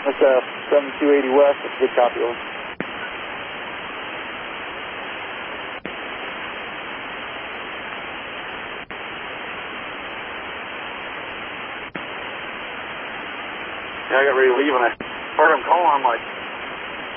That's 7280 West. That's a good copy. Over. Yeah, I got ready to leave and I heard him calling. I'm like,